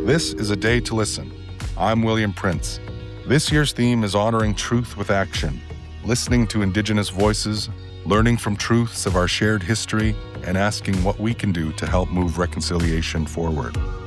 This is A Day to Listen. I'm William Prince. This year's theme is honoring truth with action, listening to Indigenous voices, learning from truths of our shared history, and asking what we can do to help move reconciliation forward.